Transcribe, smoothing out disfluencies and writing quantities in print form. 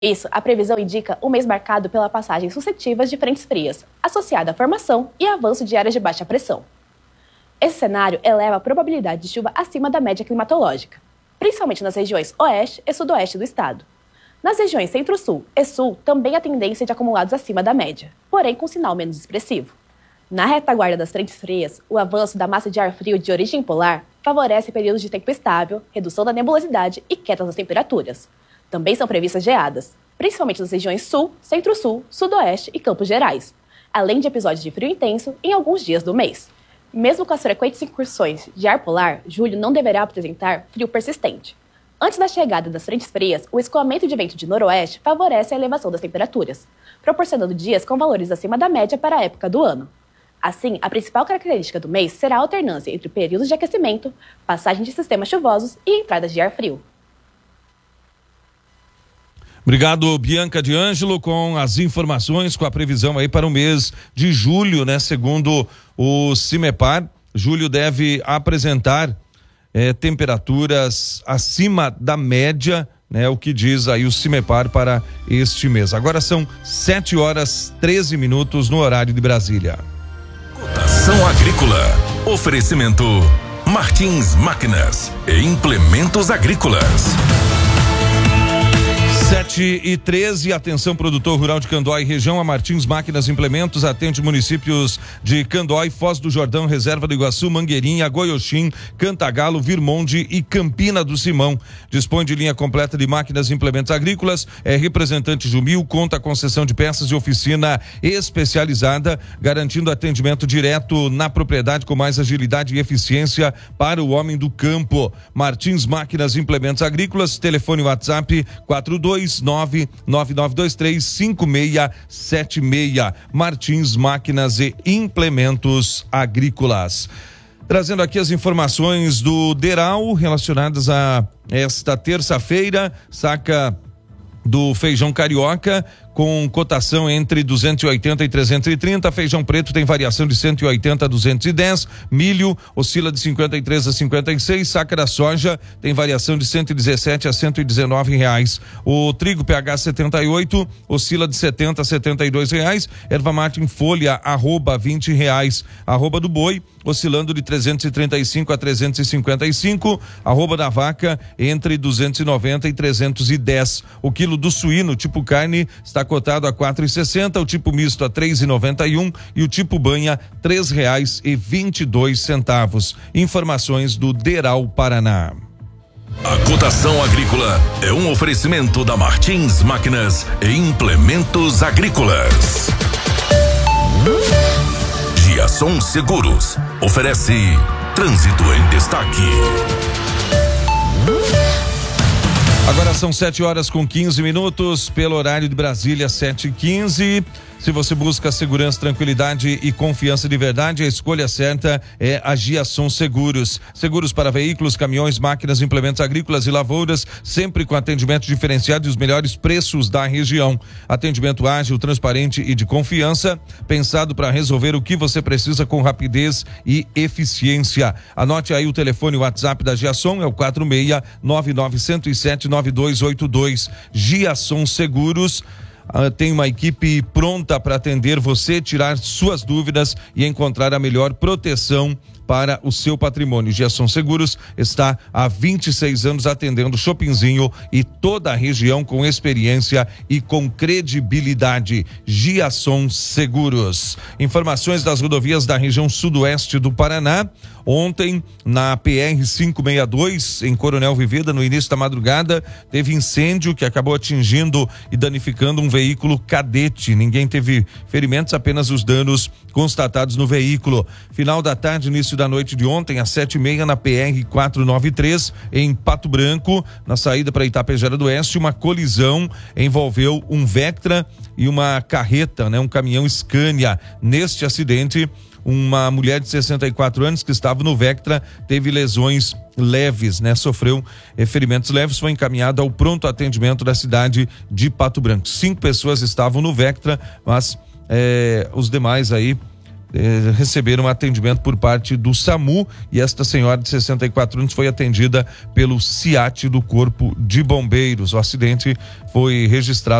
Isso, a previsão indica um mês marcado pela passagem sucessivas de frentes frias, associada à formação e avanço de áreas de baixa pressão. Esse cenário eleva a probabilidade de chuva acima da média climatológica, principalmente nas regiões oeste e sudoeste do estado. Nas regiões centro-sul e sul, também há tendência de acumulados acima da média, porém com sinal menos expressivo. Na retaguarda das frentes frias, o avanço da massa de ar frio de origem polar favorece períodos de tempo estável, redução da nebulosidade e quedas das temperaturas. Também são previstas geadas, principalmente nas regiões sul, centro-sul, sudoeste e Campos Gerais, além de episódios de frio intenso em alguns dias do mês. Mesmo com as frequentes incursões de ar polar, julho não deverá apresentar frio persistente. Antes da chegada das frentes frias, o escoamento de vento de noroeste favorece a elevação das temperaturas, proporcionando dias com valores acima da média para a época do ano. Assim, a principal característica do mês será a alternância entre períodos de aquecimento, passagem de sistemas chuvosos e entradas de ar frio. Obrigado, Bianca de Ângelo, com as informações, com a previsão aí para o mês de julho, né? Segundo o CIMEPAR, julho deve apresentar temperaturas acima da média, né? O que diz aí o CIMEPAR para este mês. Agora são 7h13 no horário de Brasília. Cotação agrícola. Oferecimento Martins Máquinas e Implementos Agrícolas. 7h13, atenção produtor rural de Candói, região, a Martins Máquinas Implementos atende municípios de Candói, Foz do Jordão, Reserva do Iguaçu, Mangueirinha, Goioxim, Cantagalo, Virmonde e Campina do Simão. Dispõe de linha completa de máquinas e implementos agrícolas, é representante Jumil, conta com concessão de peças e oficina especializada, garantindo atendimento direto na propriedade com mais agilidade e eficiência para o homem do campo. Martins Máquinas e Implementos Agrícolas, telefone WhatsApp 42992235676. Martins Máquinas e Implementos Agrícolas. Trazendo aqui as informações do DERAL relacionadas a esta terça-feira, saca do feijão carioca com cotação entre 280 e 330, feijão preto tem variação de 180 a 210, milho oscila de 53 a 56, saca da soja tem variação de 117 a 119 reais. O trigo PH 78 oscila de 70 a 72 reais, erva mate em folha arroba 20 reais, arroba do boi oscilando de 335 a 355, arroba da vaca entre 290 e 310. O quilo do suíno tipo carne está cotado a 4,60, o tipo misto a 3,91 e o tipo banha R$3,22. Informações do DERAL Paraná. A cotação agrícola é um oferecimento da Martins Máquinas e Implementos Agrícolas. Giasson Seguros oferece Trânsito em Destaque. Agora são 7h15 pelo horário de Brasília, 7h15. Se você busca segurança, tranquilidade e confiança de verdade, a escolha certa é a Giasson Seguros. Seguros para veículos, caminhões, máquinas, implementos agrícolas e lavouras, sempre com atendimento diferenciado e os melhores preços da região. Atendimento ágil, transparente e de confiança, pensado para resolver o que você precisa com rapidez e eficiência. Anote aí o telefone, o WhatsApp da Giasson, é o 46-99107-9282. Giasson Seguros. Tem uma equipe pronta para atender você, tirar suas dúvidas e encontrar a melhor proteção para o seu patrimônio. Giasson Seguros está há 26 anos atendendo Chopinzinho e toda a região com experiência e com credibilidade. Giasson Seguros. Informações das rodovias da região sudoeste do Paraná. Ontem, na PR-562, em Coronel Vivida, no início da madrugada, teve incêndio que acabou atingindo e danificando um veículo cadete. Ninguém teve ferimentos, apenas os danos constatados no veículo. Final da tarde, início da noite de ontem, às 7h30, na PR-493, em Pato Branco, na saída para Itapejara do Oeste, uma colisão envolveu um Vectra e uma carreta, um caminhão Scania. Neste acidente, uma mulher de 64 anos que estava no Vectra teve lesões leves, sofreu ferimentos leves, foi encaminhada ao pronto atendimento da cidade de Pato Branco. 5 pessoas estavam no Vectra, mas os demais aí receberam atendimento por parte do SAMU, e esta senhora de 64 anos foi atendida pelo CIAT do Corpo de Bombeiros. O acidente foi registrado